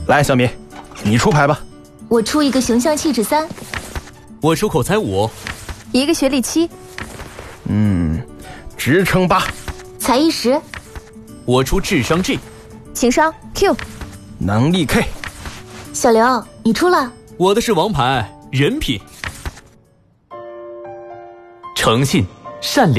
来，小米，你出牌吧。 我出一个形象气质3， 我出口才5， 一个学历7， 职称8， 才艺10， 我出智商 G， 情商 Q， 能力 K。 小刘，你出了。 我的是王牌人品，诚信善良。